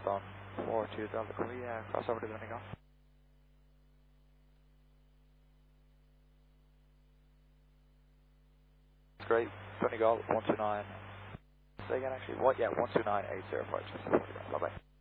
on 42 Delta Korea, cross over to Donegal. Great, Donegal 129. Say again actually, what? Yeah, 129.805. Bye bye.